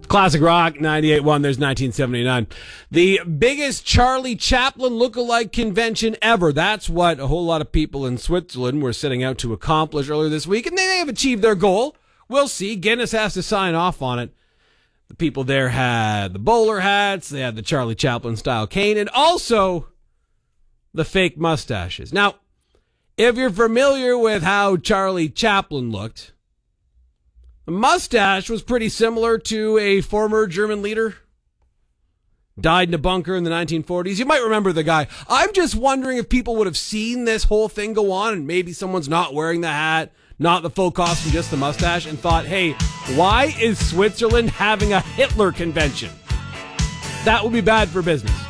Classic Rock, 98.1, there's 1979. The biggest Charlie Chaplin lookalike convention ever. That's what a whole lot of people in Switzerland were setting out to accomplish earlier this week, and they may have achieved their goal. We'll see. Guinness has to sign off on it. The people there had the bowler hats, they had the Charlie Chaplin-style cane, and also the fake mustaches. Now, if you're familiar with how Charlie Chaplin looked, the mustache was pretty similar to a former German leader. Died in a bunker in the 1940s. You might remember the guy. I'm just wondering if people would have seen this whole thing go on and maybe someone's not wearing the hat, not the full costume, just the mustache, and thought, hey, why is Switzerland having a Hitler convention? That would be bad for business.